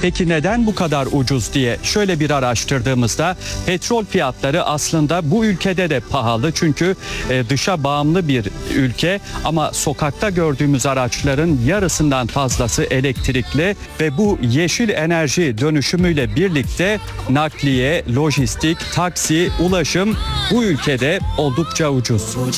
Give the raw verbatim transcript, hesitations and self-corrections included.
Peki neden bu kadar ucuz diye şöyle bir araştırdığımızda petrol fiyatları aslında bu ülkede de pahalı. Çünkü e, dışa bağımlı bir ülke ama sokakta gördüğümüz araçların yarısından fazlası elektrikli ve bu yeşil enerji dönüşümüyle birlikte nakliye, lojistik, taksi, ulaşım bu ülkede oldukça ucuz.